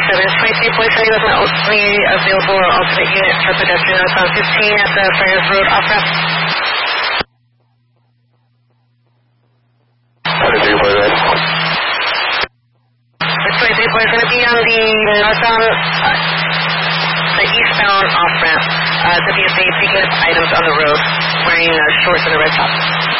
23 Police City with an only available alternate unit for pedestrian on 15 at the Friars Road off-ramp. 23 Police going to be on the northbound, the eastbound off-ramp. The BSA picking up items on the road, wearing shorts and a red top.